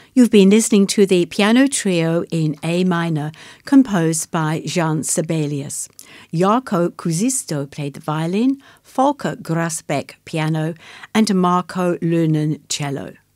You've been listening to the piano trio in A minor, composed by Jean Sibelius. Jarkko Kuusisto played the violin, Volker Grasbeck piano, and Marco Löhnen cello.